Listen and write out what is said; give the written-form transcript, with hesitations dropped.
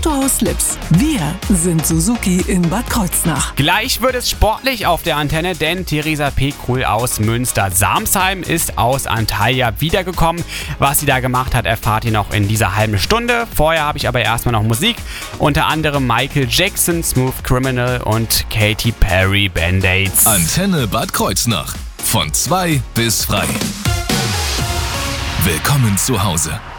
Autohaus Lips. Wir sind Suzuki in Bad Kreuznach. Gleich wird es sportlich auf der Antenne, denn Theresa Pekuhl aus Münster-Samsheim ist aus Antalya wiedergekommen. Was sie da gemacht hat, erfahrt ihr noch in dieser halben Stunde. Vorher habe ich aber erstmal noch Musik. Unter anderem Michael Jackson, Smooth Criminal und Katy Perry, Band-Aids. Antenne Bad Kreuznach. Von 2 bis frei. Willkommen zu Hause.